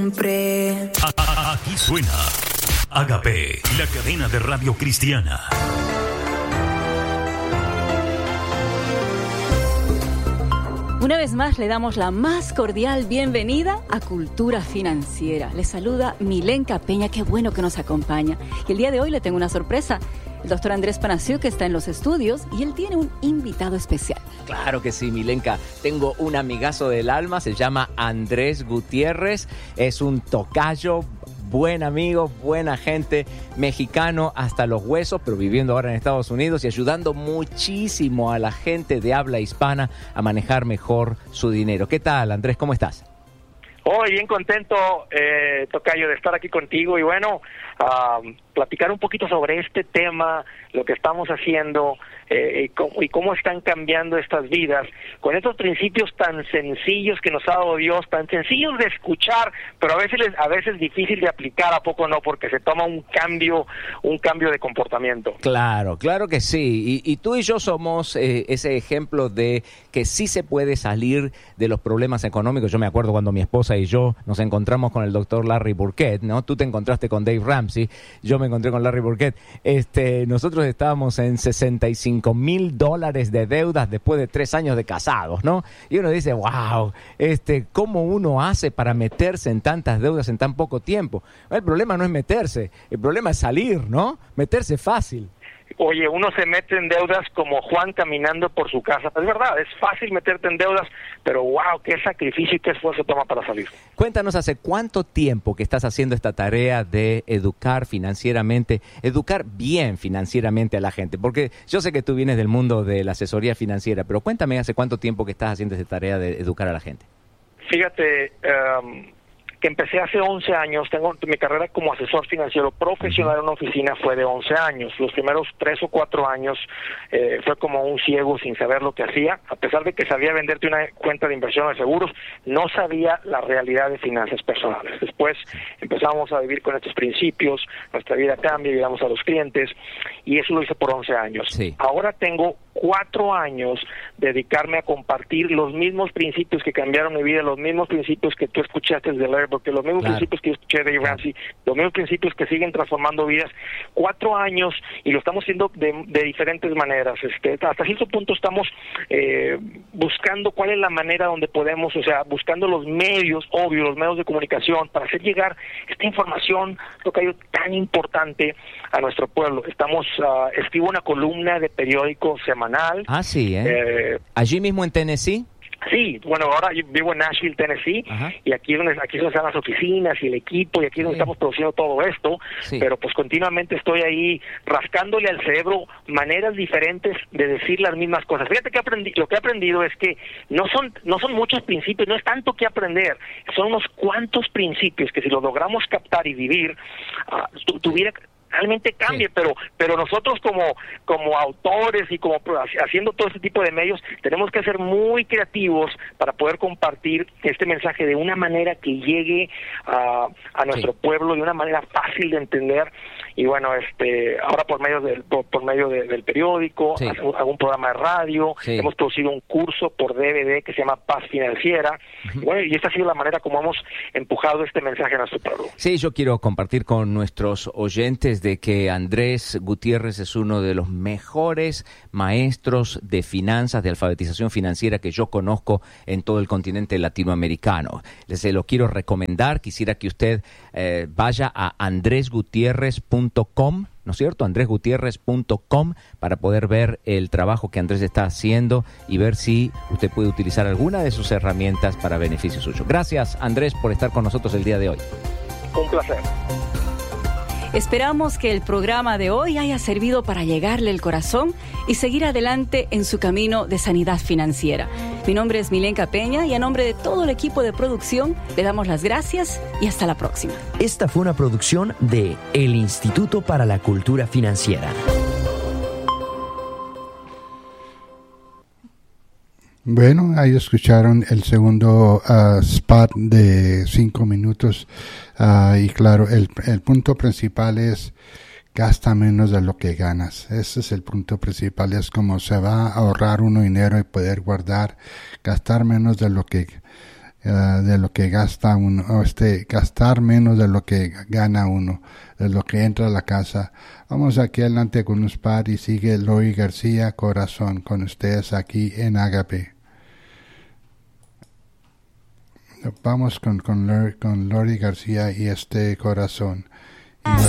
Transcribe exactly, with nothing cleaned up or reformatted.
Aquí suena Agape, la cadena de radio cristiana. Una vez más le damos la más cordial bienvenida a Cultura Financiera. Le saluda Milenka Peña, qué bueno que nos acompaña. Y el día de hoy le tengo una sorpresa. El doctor Andrés Panasiuk está en los estudios y él tiene un invitado especial. Claro que sí, Milenka. Tengo un amigazo del alma, se llama Andrés Gutiérrez. Es un tocayo, buen amigo, buena gente, mexicano hasta los huesos, pero viviendo ahora en Estados Unidos y ayudando muchísimo a la gente de habla hispana a manejar mejor su dinero. ¿Qué tal, Andrés? ¿Cómo estás? Hoy bien contento, eh, tocayo, de estar aquí contigo y bueno, uh, platicar un poquito sobre este tema, lo que estamos haciendo eh, y, cómo, y cómo están cambiando estas vidas con estos principios tan sencillos que nos ha dado Dios, tan sencillos de escuchar, pero a veces a veces difícil de aplicar, ¿a poco no? Porque se toma un cambio, un cambio de comportamiento. Claro, claro que sí. Y, y tú y yo somos eh, ese ejemplo de que sí se puede salir de los problemas económicos. Yo me acuerdo cuando mi esposa y yo nos encontramos con el doctor Larry Burkett, ¿no? Tú te encontraste con Dave Ramsey, yo me encontré con Larry Burkett. Este, nosotros estábamos en sesenta y cinco mil dólares de deudas después de tres años de casados, ¿no? Y uno dice, wow, este, ¿cómo uno hace para meterse en tantas deudas en tan poco tiempo? El problema no es meterse, el problema es salir, ¿no? Meterse fácil. Oye, uno se mete en deudas como Juan caminando por su casa. Es verdad, es fácil meterte en deudas, pero wow, qué sacrificio y qué esfuerzo toma para salir. Cuéntanos, ¿hace cuánto tiempo que estás haciendo esta tarea de educar financieramente, educar bien financieramente a la gente? Porque yo sé que tú vienes del mundo de la asesoría financiera, pero cuéntame, ¿hace cuánto tiempo que estás haciendo esta tarea de educar a la gente? Fíjate, um, que empecé hace once años, tengo mi carrera como asesor financiero profesional en una oficina fue de once años. Los primeros tres o cuatro años eh, fue como un ciego sin saber lo que hacía. A pesar de que sabía venderte una cuenta de inversión de seguros, no sabía la realidad de finanzas personales. Después empezamos a vivir con estos principios, nuestra vida cambia, ayudamos a los clientes, y eso lo hice por once años. Sí. Ahora tengo cuatro años de dedicarme a compartir los mismos principios que cambiaron mi vida, los mismos principios que tú escuchaste de Larry, porque los mismos claro. principios que yo escuché de Dave Ramsey, los mismos principios que siguen transformando vidas. Cuatro años y lo estamos haciendo de, de diferentes maneras. Este, hasta cierto punto estamos eh, buscando cuál es la manera donde podemos, o sea, buscando los medios, obvio, los medios de comunicación para hacer llegar esta información, lo que hay tan importante a nuestro pueblo. Estamos, uh, escribo una columna de periódico semanal. Ah, sí, ¿eh? eh ¿Allí mismo en Tennessee? Sí, bueno, ahora yo vivo en Nashville, Tennessee, Ajá. y aquí es donde aquí es donde están las oficinas y el equipo, y aquí es donde sí. estamos produciendo todo esto, sí. pero pues continuamente estoy ahí rascándole al cerebro maneras diferentes de decir las mismas cosas. Fíjate que aprendí, lo que he aprendido es que no son no son muchos principios, no es tanto que aprender, son unos cuantos principios que si los logramos captar y vivir, uh, tu, tuviera realmente cambie, sí. pero pero nosotros como como autores y como haciendo todo este tipo de medios tenemos que ser muy creativos para poder compartir este mensaje de una manera que llegue a, a nuestro sí. pueblo de una manera fácil de entender. Y bueno, este ahora por medio del por, por medio de, del periódico, sí. hago un programa de radio, sí. hemos producido un curso por D V D que se llama Paz Financiera. Uh-huh. Y bueno, y esta ha sido la manera como hemos empujado este mensaje a nuestro pueblo. Sí, yo quiero compartir con nuestros oyentes de que Andrés Gutiérrez es uno de los mejores maestros de finanzas, de alfabetización financiera que yo conozco en todo el continente latinoamericano. Se lo quiero recomendar, quisiera que usted eh, vaya a andres gutierrez punto com, ¿no es cierto? andres gutierrez punto com para poder ver el trabajo que Andrés está haciendo y ver si usted puede utilizar alguna de sus herramientas para beneficio suyo. Gracias, Andrés, por estar con nosotros el día de hoy. Un placer. Esperamos que el programa de hoy haya servido para llegarle el corazón y seguir adelante en su camino de sanidad financiera. Mi nombre es Milenka Peña y a nombre de todo el equipo de producción le damos las gracias y hasta la próxima. Esta fue una producción de El Instituto para la Cultura Financiera. Bueno, ahí escucharon el segundo uh, spot de cinco minutos uh, y claro, el, el punto principal es gasta menos de lo que ganas. Ese es el punto principal, es como se va a ahorrar uno dinero y poder guardar, gastar menos de lo que uh, de lo que gasta uno, o este, gastar menos de lo que gana uno, de lo que entra a la casa. Vamos aquí adelante con un spot y sigue Lori García, Corazón, con ustedes aquí en Agape. Vamos con, con, Lori, con Lori García y este Corazón. Y